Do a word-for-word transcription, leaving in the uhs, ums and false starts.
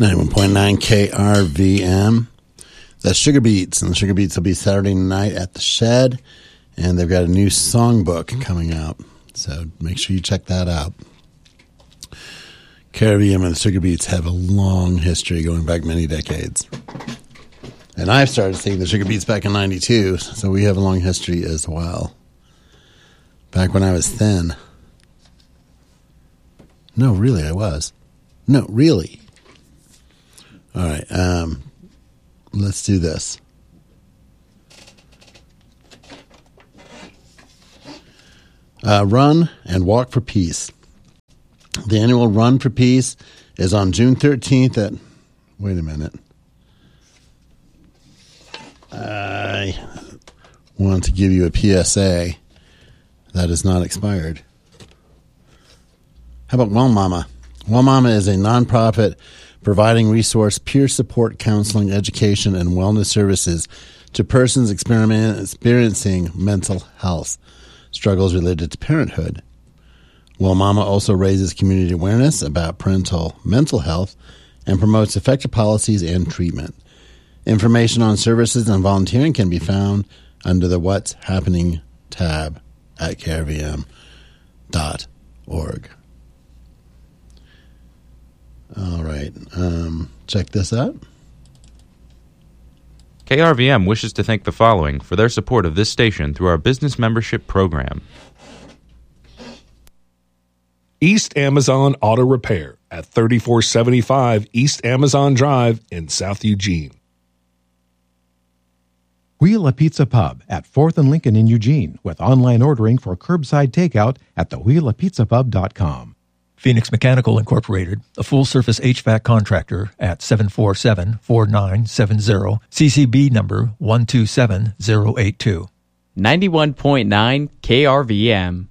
ninety-one point nine K R V M. That's Sugar Beats, and the Sugar Beats will be Saturday night at the Shed, and they've got a new songbook coming out, so make sure you check that out. K R V M and the Sugar Beats have a long history going back many decades. And I started singing the Sugar Beats back in ninety-two, so we have a long history as well. Back when I was thin. No, really, I was. No, really. All right, um, let's do this. Uh, Run and Walk for Peace. The annual Run for Peace is on June thirteenth at... Wait a minute. I want to give you a P S A that is not expired. How about Well Mama? Well Mama is a nonprofit providing resource, peer support, counseling, education, and wellness services to persons experiment, experiencing mental health struggles related to parenthood. Well Mama also raises community awareness about parental mental health and promotes effective policies and treatment. Information on services and volunteering can be found under the What's Happening tab at K R V M dot org. All right. Um, check this out. K R V M wishes to thank the following for their support of this station through our business membership program. East Amazon Auto Repair at thirty-four seventy-five East Amazon Drive in South Eugene. Wheel a Pizza Pub at fourth and Lincoln in Eugene with online ordering for curbside takeout at the wheel a pizza pub dot com. Phoenix Mechanical Incorporated, a full-service H V A C contractor at seven four seven, four nine seven zero, C C B number one two seven zero eight two. ninety-one point nine K R V M.